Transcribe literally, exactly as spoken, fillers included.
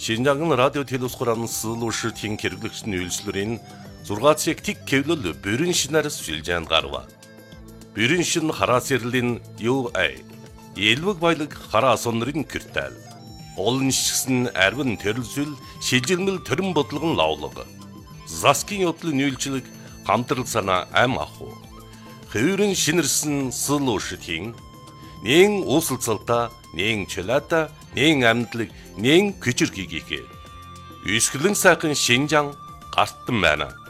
Шинжаангын радио телевиз хурааны суулуушртын хэрэглэгчний үйлчлэрийн зургаан цаг тик кевлэл бүрэн шинээр сүлжээнд гарва. Бүрэн шин хараас ярлийн ю ай. Элвэг баялаг хараас онрын киртал. Олон шигсэн арвин төрөлсөл шилжилмэл төрөн бодлогон лавлаг. Заскин явдлын үйлчлэг хамтрал санаа ам аху. Хөврөн шинэрсэн суулуушртын нэн уусалцалта, нэн чөлөөта, нэн амьдлаг, нэн күчрхийгээ. Үсгэлэн сайхан Шинжаан гартан байна.